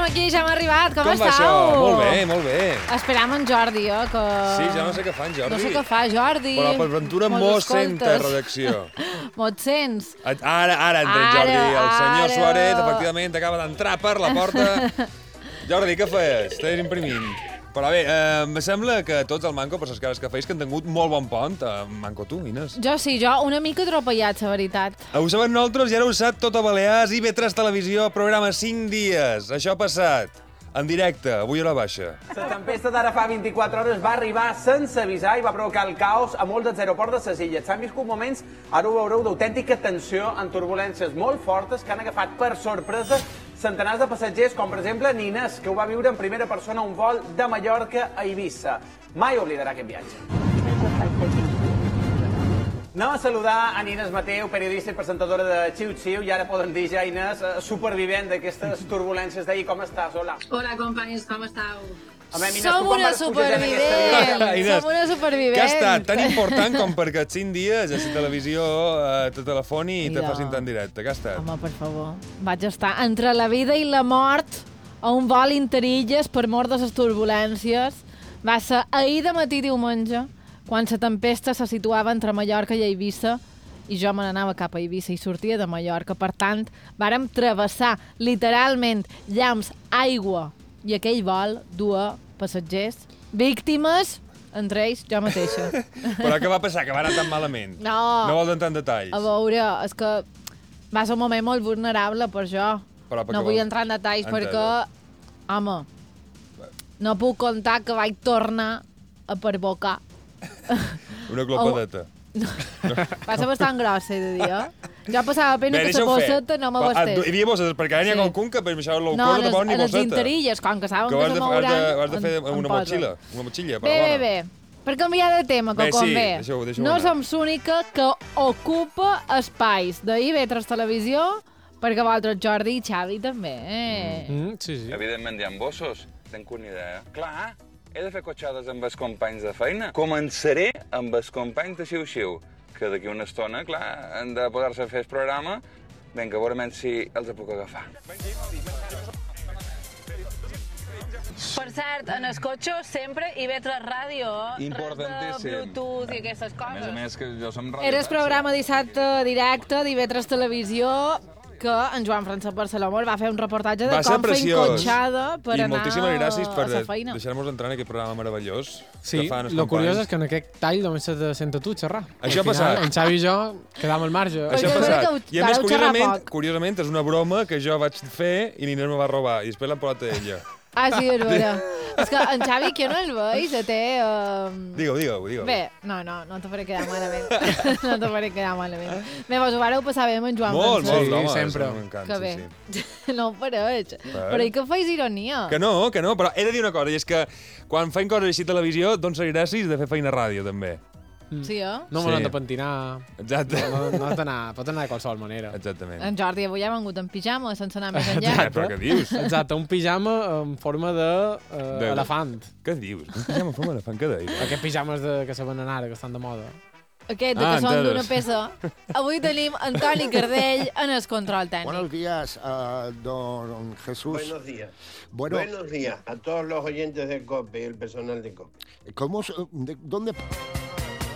aquí, ja hem arribat. Com va estàu? això? Molt bé, molt bé. Esperam en Jordi, que... Sí, ja no sé què fa en Jordi. No sé què fa, Jordi. Però per ventura mos senta, redacció. Mos sents? Ara entra en Jordi. El senyor ara. Suárez, efectivament, acaba d'entrar per la porta. Jordi, què feies? Estàs imprimint. Però bé, em sembla que tots el Manco, per les cares que feis, que han tingut molt bon pont. Manco tu, Inés. Jo sí, una mica atropellat, la veritat. Ho sabem nosaltres i ara ho sap tot a Balears i IB3 Televisió, programa 5 dies. Això ha passat. En directe, avui a la baixa. La tempesta d'ara fa 24 hores va arribar sense avisar i va provocar el caos a molts dels aeroports de les illes. S'han viscut moments, ara ho veureu, d'autèntica tensió en turbulències molt fortes que han agafat per sorpresa centenars de passatgers, com per exemple Nines, que ho va viure en primera persona a un vol de Mallorca a Eivissa. Mai oblidarà aquest viatge. Anem a saludar a Inés Mateu, periodista i presentadora de Xiu Xiu, i ara poden dir ja, Inés, supervivent d'aquestes turbulències d'ahir. Com estàs? Hola. Hola, companys, com esteu? Som una supervivent! Som una supervivent! Què ha estat tan important com perquè 5 dies a la televisió te telefoni i te facin tan directe? Què ha estat? Home, per favor. Vaig estar entre la vida i la mort a un vol interilles per mort de les turbulències. Va ser ahir de matí diumenge, quan la tempesta se situava entre Mallorca i Eivissa, i jo me n'anava cap a Eivissa i sortia de Mallorca. Per tant, vàrem travessar literalment llamps, aigua, i aquell vol duia passatgers, víctimes, entre ells jo mateixa. Però què va passar? Que va anar tan malament? No. No vols entrar en detalls? A veure, és que va ser un moment molt vulnerable per jo. No vull entrar en detalls perquè, home, no puc contar que vaig tornar a perbocar. Una clopadeta. Va ser bastant grossa, he de dir, Jo passava pena que la bosseta no m'abastés. Hi havia bossetes, perquè ara n'hi ha qualcun que per això l'ou cor no te posen ni bosseta. No, les interilles, com que saben que se mouran... Ho has de fer una motxilla, per la bona. Bé. Per canviar de tema, que convé. No som l'única que ocupa espais d'IB3 Televisió, perquè vosaltres, Jordi i Xavi, també. Sí. Evidentment hi ha bossos, tenc una idea. Clar, he de fer cotxades amb els companys de feina. Començaré amb els companys de Xiu-Xiu, que d'aquí una estona, clar, han de poder-se fer el programa. Vinga, veurem si els puc agafar. Per cert, en el cotxe sempre IB3 Ràdio. Importantíssim. Res de Bluetooth i aquestes coses. A més que jo som ràdio. Era el programa dissabte directe d'IB3 Televisió, que en Joan Francesc Barcelona va fer un reportatge de com fer encotxada per anar a la feina. I moltíssimes gràcies per deixar-nos entrar en aquest programa meravellós. Sí, el curiós és que en aquest tall només se te senta tu xerrar. Això ha passat. En Xavi i jo quedam al marge. Això ha passat. I a més, curiosament, és una broma que jo vaig fer i Nina me va robar. I després l'han posat a ella. Ah, sí, és vera. És que en Xavi, que no el veig, té... Digue-ho. Bé, no te faré quedar malament. No te faré quedar malament. Bé, vos ho vareu passar bé amb en Joan Francesc. Molt, home, sempre. M'encanta, que bé. No ho fareix. Però i que feis ironia? Que no, però he de dir una cosa, i és que quan feim coses així a televisió, doncs ser gràcies de fer feina a ràdio, també. Sí, No me l'han de pentinar. Exacte. Pot anar de qualsevol manera. Exactament. En Jordi avui ha vengut en pijama, sense anar més enllà. Però què dius? Exacte, un pijama en forma d'elefant. Què dius? Un pijama en forma d'elefant, què deies? Aquests pijames que se venen ara, que estan de moda. Aquest, que són d'una peça. Avui tenim Antoni Cardell en el control tècnic. Buenos días, don Jesús. Buenos días. Buenos días a todos los oyentes de COPE y el personal de COPE. ¿Dónde?